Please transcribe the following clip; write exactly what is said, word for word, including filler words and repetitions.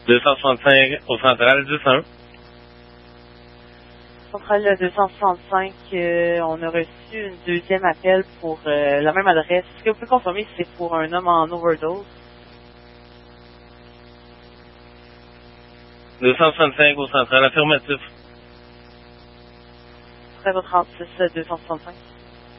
deux cent soixante-cinq au central, dix un. Centrale deux cent soixante-cinq, euh, on a reçu une deuxième appel pour euh, la même adresse. Est-ce que vous pouvez confirmer si c'est pour un homme en overdose? deux cent soixante-cinq au central, affirmatif. treize heures trente-six, deux cent soixante-cinq.